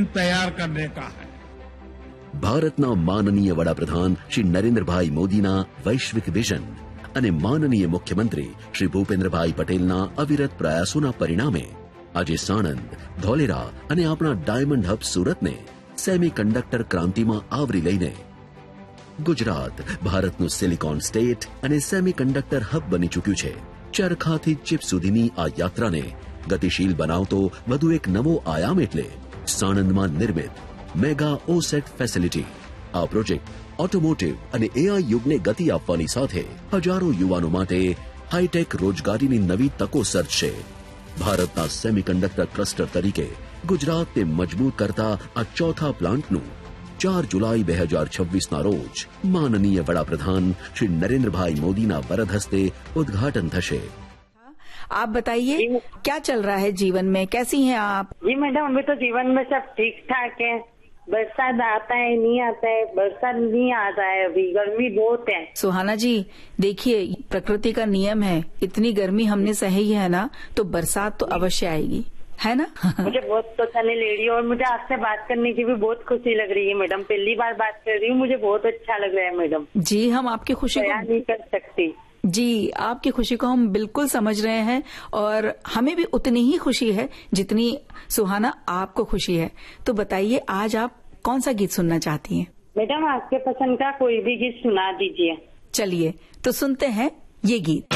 तैयार करने का है। ભારતના માનનીય વડાપ્રધાન શ્રી નરેન્દ્રભાઈ મોદીના વૈશ્વિક વિઝન અને માનનીય મુખ્યમંત્રી શ્રી ભૂપેન્દ્રભાઈ પટેલના અવિરત પ્રયાસોના પરિણામે આજે સાણંદ, ધોલેરા અને આપણા ડાયમંડ હબ સુરતને સેમિકન્ડક્ટર ક્રાંતિમાં આવરી લઈને ગુજરાત ભારતનું સિલિકોન સ્ટેટ અને સેમિકન્ડક્ટર હબ બની ચૂક્યું છે। ચરખાથી ચિપ સુધીની આ યાત્રાને ગતિશીલ બનાવતો વધુ એક નવો આયામ એટલે સાણંદમાં નિર્મિત મેગા ઓસેટ ફેસિલિટી। આ પ્રોજેક્ટ ઓટોમોટિવ અને એઆઈ યુગને ગતિ આપવાની સાથે હજારો યુવાનો માટે હાઈટેક રોજગારીની નવી તકો સર્જશે। ભારતના સેમિકન્ડક્ટર ક્લસ્ટર તરીકે ગુજરાતને મજબૂત કરતા આ ચોથા પ્લાન્ટનું 4 जुलाई 2026 रोज माननीय वडाप्रधान श्री नरेंद्रभाई मोदीना वरद हस्ते उद्घाटन थशे। आप बताइए क्या चल रहा है जीवन में, कैसी हैं आप? जी मैडम, अभी तो जीवन में सब ठीक ठाक है। बरसात आता है नहीं आता है, बरसात नहीं आता है, अभी गर्मी बहुत है। सुहाना जी देखिए, प्रकृति का नियम है, इतनी गर्मी हमने सही है ना, तो बरसात तो अवश्य आएगी, है ना। मुझे बहुत पसंद है लेडी, और मुझे आपसे बात करने की भी बहुत खुशी लग रही है मैडम। पहली बार बात कर रही हूँ, मुझे बहुत अच्छा लग रहा है मैडम। जी हम आपकी खुशी को नहीं कर सकती। जी आपकी खुशी को हम बिल्कुल समझ रहे हैं, और हमें भी उतनी ही खुशी है जितनी सुहाना आपको खुशी है। तो बताइए आज आप कौन सा गीत सुनना चाहती हैं? मैडम आपके पसंद का कोई भी गीत सुना दीजिए। चलिए तो सुनते हैं ये गीत।